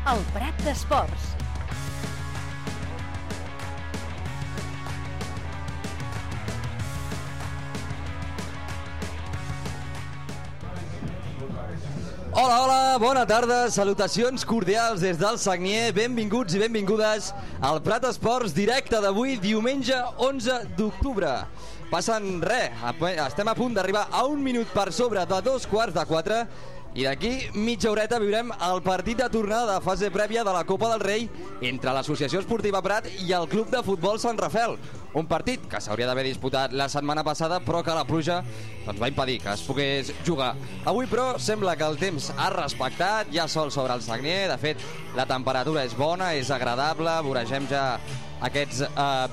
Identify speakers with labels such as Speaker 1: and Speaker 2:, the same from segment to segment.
Speaker 1: El Prat d'Esports.
Speaker 2: Hola, hola, bona tarda, salutacions cordials des del Sagnier, benvinguts i benvingudes al Prat Esports directe d'avui, diumenge 11 d'octubre. Passen res, estem a punt d'arribar a 1 minut per sobre de 3:45 i d'aquí mitja horeta viurem el partit de tornada de fase prèvia de la Copa del Rei entre l'Associació Esportiva Prat i el Club de Futbol Sant Rafel. Un partit que s'hauria d'haver disputat la setmana passada però que la pluja va impedir que es pogués jugar. Avui però sembla que el temps ha respectat, hi ha sol sobre el Sagnier, de fet la temperatura és bona, és agradable, voregem ja aquests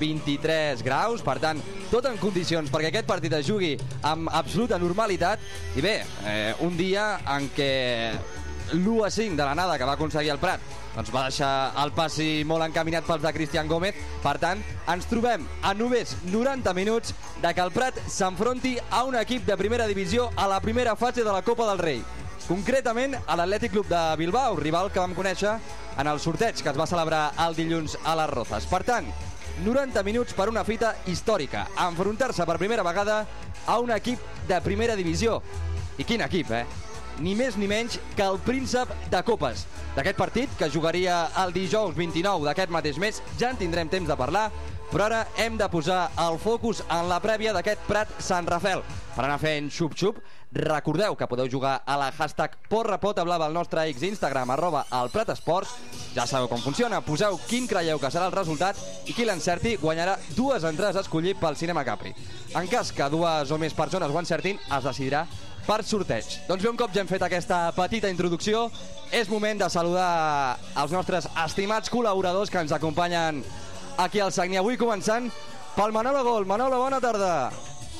Speaker 2: 23 graus, per tant tot en condicions perquè aquest partit es jugui amb absoluta normalitat i bé, un dia en què l'1-5 de l'anada que va aconseguir el Prat doncs va deixar el passi molt encaminat pels de Cristian Gómez. Per tant, ens trobem a només 90 minuts de que el Prat s'enfronti a un equip de primera divisió a la primera fase de la Copa del Rei, concretament a l'Atlètic Club de Bilbao, rival que vam conèixer en el sorteig que es va celebrar el dilluns a les Rozas. Per tant, 90 minuts per una fita històrica, enfrontar-se per primera vegada a un equip de primera divisió. I quin equip, ni més ni menys que el príncep de copes. D'aquest partit, que jugaria el dijous 29 d'aquest mateix mes, ja en tindrem temps de parlar, però ara hem de posar el focus en la prèvia d'aquest Prat Sant Rafel. Per anar fent xup-xup, recordeu que podeu jugar a la hashtag #porrapotablava al nostre ex Instagram, @elpratesports. Ja sabeu com funciona, poseu quin creieu que serà el resultat i qui l'encerti guanyarà 2 entrades a escollir pel Cinema Capri. En cas que 2 o més persones ho encertin, es decidirà per sorteig. Doncs bé, un cop ja hem fet aquesta petita introducció, és moment de saludar els nostres estimats col·laboradors que ens acompanyen aquí al Sagnier. Avui començant pel Manolo Gol. Manolo, bona tarda.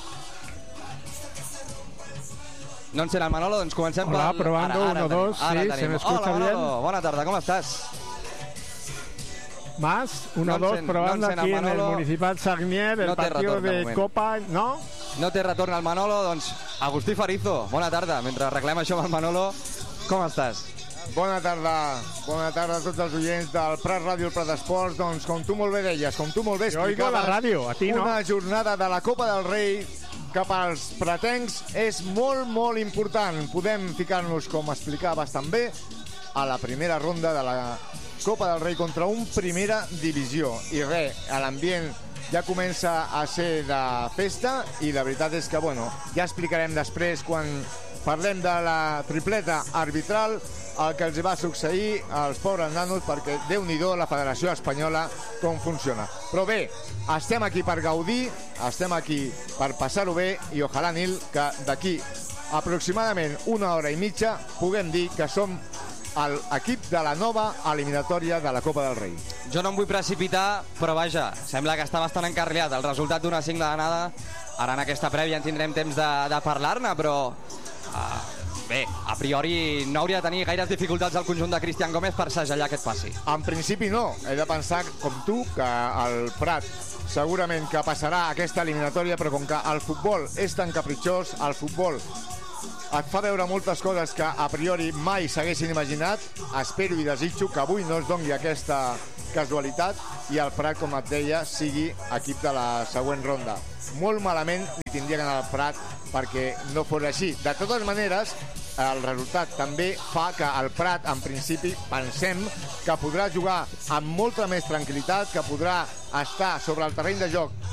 Speaker 2: No encén el Manolo, doncs comencem
Speaker 3: Hola,
Speaker 2: pel...
Speaker 3: probando, 1, 2, sí, se me escucha bien.
Speaker 2: Hola, Manolo, bona tarda, com estàs?
Speaker 3: Más, 1, 2, probando aquí en el Municipal Sagnier, el partido de Copa, ¿no?
Speaker 2: No té retorn al Manolo, doncs Agustí Farizo, bona tarda. Mentre arreglem això amb el Manolo, com estàs?
Speaker 4: Bona tarda a tots els oients del Prat Ràdio, el Prat Esports. Doncs com tu molt bé deies, com tu molt bé explicaves,
Speaker 3: jo oigo la ràdio, a ti no?
Speaker 4: Una jornada de la Copa del Rei que pels pratencs és molt, molt important. Podem ficar-nos, com explicaves també, a la primera ronda de la Copa del Rei contra un primera divisió. I res, l'ambient ja comença a ser de festa i la veritat és que, bueno, ja explicarem després quan parlem de la tripleta arbitral el que els va succeir als pobres nanos, perquè Déu-n'hi-do la Federació Espanyola com funciona. Però bé, estem aquí per gaudir, estem aquí per passar-ho bé i ojalà, Nil, que d'aquí aproximadament 1 hora i mitja puguem dir que som l'equip de la nova eliminatòria de la Copa del Rei.
Speaker 2: Jo no em vull precipitar, però vaja, sembla que està bastant encarrilat el resultat d'una 5 de l'anada. Ara en aquesta prèvia en tindrem temps de parlar-ne, però bé, a priori no hauria de tenir gaires dificultats al conjunt de Cristian Gómez per segellar aquest passi.
Speaker 4: En principi no, he de pensar com tu que el Prat segurament que passarà aquesta eliminatòria, però com que el futbol és tan capritxós, el futbol et fa veure moltes coses que a priori mai s'haguessin imaginat. Espero i desitjo que avui no es doni aquesta casualitat i el Prat, com et deia, sigui equip de la següent ronda. Molt malament li tindrien al Prat perquè no fos així. De totes maneres, el resultat també fa que el Prat, en principi, pensem que podrà jugar amb molta més tranquil·litat, que podrà estar sobre el terreny de joc